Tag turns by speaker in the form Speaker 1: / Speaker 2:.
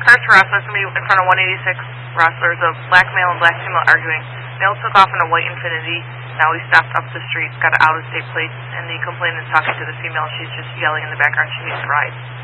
Speaker 1: Cars harassment is going to be in front of 186 Rossler's a black male and black female arguing. Male took off in a white Infiniti. Now he stopped up the street, got an out-of-state plate, and the complainant is talking to the female. She's just yelling in the background she needs a ride.